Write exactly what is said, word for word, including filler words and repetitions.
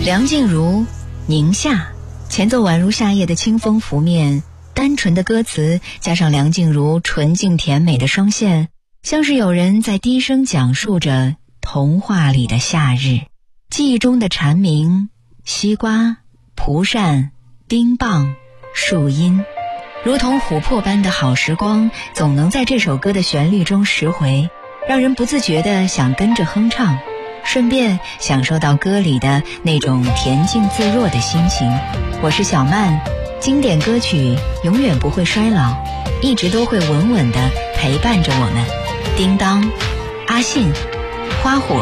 梁静茹，宁夏，前奏宛如夏夜的清风拂面，单纯的歌词加上梁静茹纯净甜美的声线，像是有人在低声讲述着童话里的夏日。记忆中的蝉鸣、西瓜、蒲扇、冰棒、树荫，如同琥珀般的好时光，总能在这首歌的旋律中拾回，让人不自觉地想跟着哼唱，顺便享受到歌里的那种恬静自若的心情。我是小曼，经典歌曲永远不会衰老，一直都会稳稳地陪伴着我们。叮当，阿信，花火。